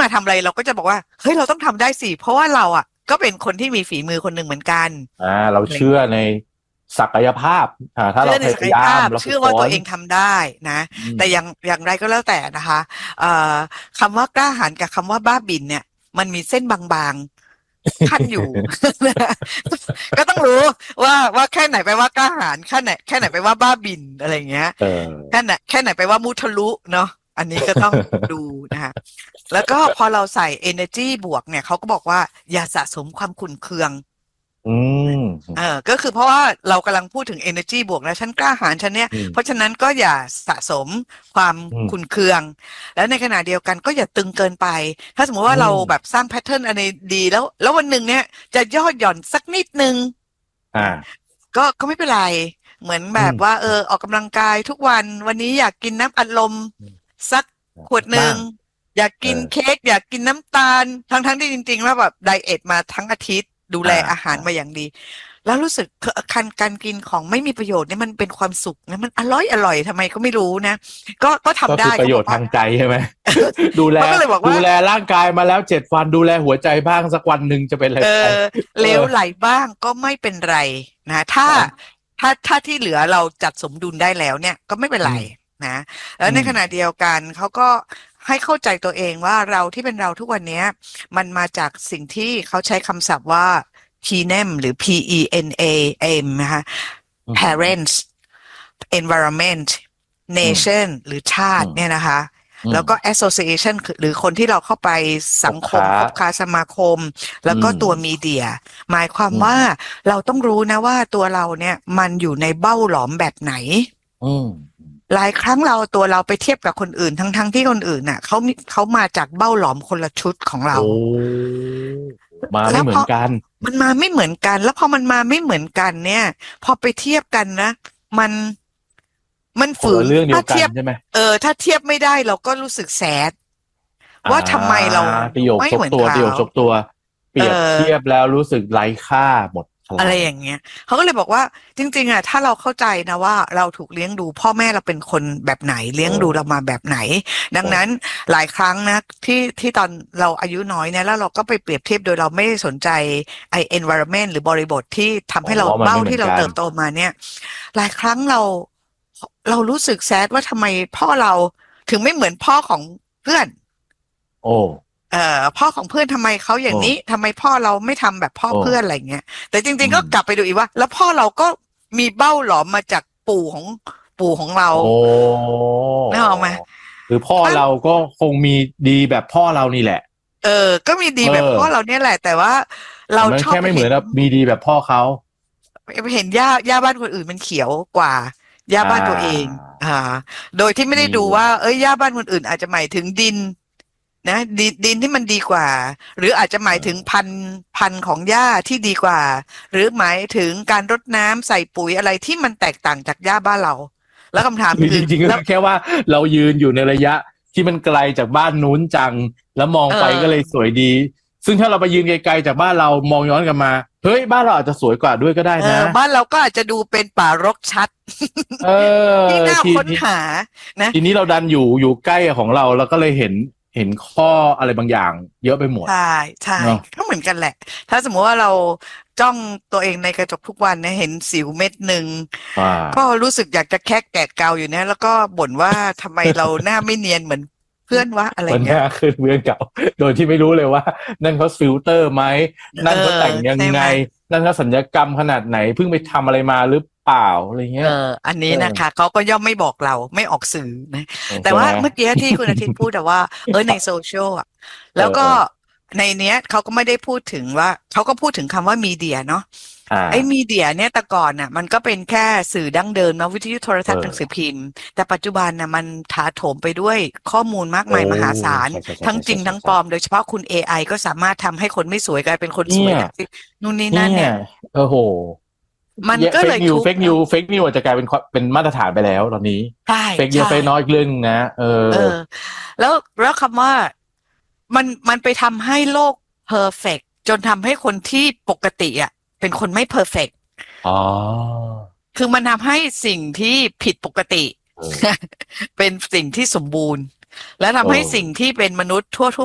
มาทำอะไรเราก็จะบอกว่าเฮ้ยเราต้องทำได้สิเพราะว่าเราอ่ะก็เป็นคนที่มีฝีมือคนหนึ่งเหมือนกันเราอะไรเชื่อในศักยภาพถ้าเราเชื่อในศัพยายากยภาพมเราฝึกฝเชื่อว่าตัวนเองทำได้นะอืมแต่อย่างไรก็แล้วแต่นะคะเอ่อคำว่ากล้าหาญกับคำว่าบ้าบิ่นเนี่ยมันมีเส้นบางๆขั้นอยู่ก็ต้องรู้ว่าแค่ไหนไปลว่ากล้าหาญแค่ไหนไปลว่าบ้าบิ่นอะไรอย่างเงี้ยเออแค่ไหนไปลว่ามุทะลุเนาะอันนี้ก็ต้องดูนะคะแล้วก็พอเราใส่ energy บวกเนี่ยเขาก็บอกว่าอย่าสะสมความขุ่นเคืองอืมก็คือเพราะว่าเรากำลังพูดถึง energy บวกนะฉันกล้าหาญฉันเนี่ยอืมเพราะฉะนั้นก็อย่าสะสมความอืมขุ่นเคืองแล้วในขณะเดียวกันก็อย่าตึงเกินไปถ้าสมมติอืว่าเรามแบบสร้างแพทเทิร์นอะไรดีแล้ววันหนึ่งเนี่ยจะย่อหย่อนสักนิดนึงอ่าก็ไม่เป็นไรเหมือนแบอืมบว่าออกกำลังกายทุกวันนี้อยากกินน้ำอัดลมสักขวดหนึ่งบ้างอยากเออกินเค้กอยากกินน้ำตาลทั้งที่จริงๆแล้วแบบไดเอทมาทั้งอาทิตย์ดูอ่าแลอาหารอ่ามาอย่างดี แล้วรู้สึกการกินของไม่มีประโยชน์เนี่ยมันเป็นความสุขนะมันอร่อยทำไมก็ไม่รู้นะก็ก็ทำได้คือประเขาบอกว่าโยชน์ทางใจใช่ไหมดูแลเขาก็เลยบอกว่าดูแลร่างกายมาแล้ว7 วันดูแลหัวใจบ้างสักวันหนึ่งจะเป็นอะไรเอไปอเออเลวไหลบ้างก็ไม่เป็นไรนะถ้าที่เหลือเราจัดสมดุลได้แล้วเนี่ยก็ไม่เป็นไรอืมนะแล้วอืมในขณะเดียวกันเขาก็ให้เข้าใจตัวเองว่าเราที่เป็นเราทุกวันเนี้ยมันมาจากสิ่งที่เขาใช้คำศัพท์ว่า PNAM หรือ PENAM นะคะอืม parents environment อืม nation หรือชาอืมติเนี่ยนะคะอืมแล้วก็ association หรือคนที่เราเข้าไปสังคมคบค้าคบค้าสมาคมอืแล้วก็มตัวมีเดียหมายความอืมว่าเราต้องรู้นะว่าตัวเราเนี่ยมันอยู่ในเบ้าหลอมแบบไหนอืมหลายครั้งตัวเราไปเทียบกับคนอื่นทั้งที่คนอื่นน่ะเขามาจากเบ้าหลอมคนละชุดของเราโอ้มาไม่แล้วพอเหมือนกันมันมาไม่เหมือนกันแล้วพอมันมาไม่เหมือนกันเนี่ยพอไปเทียบกันนะมันมันคนละฝืนเรื่องเดียวกันถ้าเทียบใช่ไหมถ้าเทียบไม่ได้เราก็รู้สึกแสดอ่ว่าทำไมาเราประโยคไม่เหมือนชกตัวประเขาโยคชกตัวเปเออรียบเทียบแล้วรู้สึกไร้ค่าหมดพอะไรลังอย่างเงี้ยเขาก็เลยบอกว่าจริงๆอ่ะถ้าเราเข้าใจนะว่าเราถูกเลี้ยงดูพ่อแม่เราเป็นคนแบบไหนเลี้ยงดูเราเออมาแบบไหนดังนั้นเออหลายครั้งนะที่ตอนเราอายุน้อยเนี่ยแล้วเราก็ไปเปรียบเทียบโดยเราไม่ได้สนใจenvironment หรือบริบทที่ทำให้เราว่ามันเบ้าไม่เหมือนกันที่เราเติบโตมาเนี่ยหลายครั้งเรารู้สึกแซดว่าทำไมพ่อเราถึงไม่เหมือนพ่อของเพื่อนโอ้เอ่อพ่อของเพื่อนทำไมเขาอย่างโอ้นี้ทำไมพ่อเราไม่ทำแบบพ่อโอ้เพื่อนอะไรเงี้ยแต่จริงๆก็อืมกลับไปดูอีกว่าแล้วพ่อเราก็มีเบ้าหลอมมาจากปู่ของเราโอ้นึกออกไหมคือพ่อมันเราก็คงมีดีแบบพ่อเรานี่แหละก็มีดีเอแบบพ่อเราอเนี่ยแหละแต่ว่าเราแต่มันแค่ชอบไปเห็นไม่เหมือนกับมีดีแบบพ่อเขาหญ้าบ้านคนอื่นมันเขียวกว่าหญ้าอ่บ้านตัวเองาอ่าโดยที่ไม่ได้นี่ดูว่าหญ้าบ้านคนอื่นอาจจะหมายถึงดิน นะดินที่มันดีกว่าหรืออาจจะหมายถึงเออพันธุ์ของหญ้าที่ดีกว่าหรือหมายถึงการรดน้ำใส่ปุ๋ยอะไรที่มันแตกต่างจากหญ้าบ้านเราแล้วคำถามคือคือจริงๆก็แล้วแค่ว่าเรายืนอยู่ในระยะที่มันไกลจากบ้านนู้นจังแล้วมองเอไปก็เลยสอวยดีซึ่งถ้าเราไปยืนไกลๆจากบ้านเรามองย้อนกลับมาเฮ้ยบ้านเราอาจจะสวยกว่าด้วยก็ได้นะบ้านเราก็อาจจะดูเป็นป่ารกชัดเอที่น่าทีนี้ค้นหานะทีนี้เราดันอยู่ใกล้ของเราแล้วก็เลยเห็นข้ออะไรบางอย่างเยอะไปหมดใช่ใช่เนาะก็เหมือนกันแหละถ้าสมมติว่าเราจ้องตัวเองในกระจกทุกวันเนี่ยเห็นสิวเม็ดหนึ่งว่าก็รู้สึกอยากจะแคะแกะเกาอยู่เนี่ยแล้วก็บ่นว่าทำไมเราหน้าไม่เนียนเหมือนเพื่อนวะอะไรมันเงี้ยน่าขึ้นเรื่องเก่าโดยที่ไม่รู้เลยว่านั่นเขาฟิลเตอร์ไหมเออนั่นเขาแต่งยังไงใช่ไหมนั่นเขาสัญญกรรมขนาดไหนเพิ่งไปทำอะไรมาหรือเปล่าอะไรเออเงี้ยอันนี้เออนะคะเขาก็ย่อมไม่บอกเราไม่ออกสื่อนะแต่ใช่ไหมว่าเมื่อกี้ที่คุณอาทิตย์พูดแต่ว่าในโซเชียลอ่ะแล้วก็เออเออในเนี้ยเขาก็ไม่ได้พูดถึงว่าเขาก็พูดถึงคำว่ามีเดียเนาะอ่าไอ้มีเดียเนี่ยแต่ก่อนน่ะมันก็เป็นแค่สื่อดั้งเดิมเนาะวิทยุโทรเอทัศน์หนังสืออพิมพ์แต่ปัจจุบันน่ะมันถาโถมไปด้วยข้อมูลมากโอ้มายมหาศาลใช่ใช่ใช่ทั้งใช่ใช่ใช่ใช่จริงทั้งปลอมโดยเฉพาะคุณ AI ก็สามารถทำให้คนไม่สวยกลายเป็นคนสเนี่ยวยได้นู่นนี่เนี่ยนั่นเนี่ยเออโหมันก็เลยทุกข์เนาะเฟกนิวอาจจะกลายเป็นมาตรฐานไปแล้วตอนนี้ใช่เฟกเยอะใช่เฟกน้อยอีกเรื่องนึงนะเออเออแล้วคำว่ามันไปทำให้โลกเพอร์เฟกต์จนทำให้คนที่ปกติอ่ะเป็นคนไม่เพอร์เฟกต์อ๋อคือมันทำให้สิ่งที่ผิดปกติเออเป็นสิ่งที่สมบูรณ์และเอทำให้สิ่งอที่เป็นมนุษย์ทั่ว